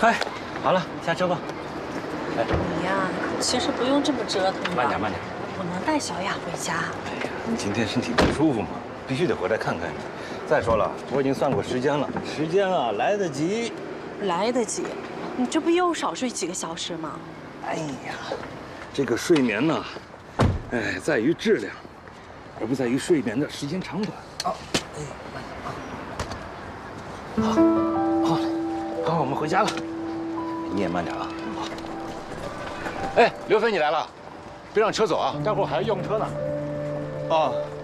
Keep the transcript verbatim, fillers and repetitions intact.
哎，好了，下车吧。 哎，你呀，其实不用这么折腾的。 慢点，慢点。 我能带小雅回家。 哎呀，你今天身体不舒服嘛，必须得回来看看你。再说了，我已经算过时间了，时间啊来得及。 来得及？你这不又少睡几个小时吗？ 哎呀，这个睡眠呢，哎，在于质量，而不在于睡眠的时间长短。啊，哎，慢点啊。好，好，好，我们回家了。你也慢点啊。好。哎，刘飞，你来了，别让车走啊，待会儿还要用车呢。 哦。